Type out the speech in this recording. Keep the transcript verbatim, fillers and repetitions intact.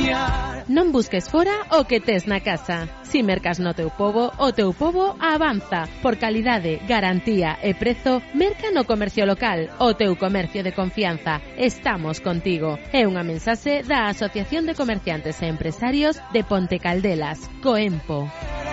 confiar. Non busques fora o que tes na casa. Si mercas no teu pobo, o teu pobo avanza. Por calidade, garantía e prezo, merca no comercio local, o teu comercio de confianza. Estamos contigo. É unha mensaxe da Asociación de Comerciantes e Empresarios de Ponte Caldelas, Coempo.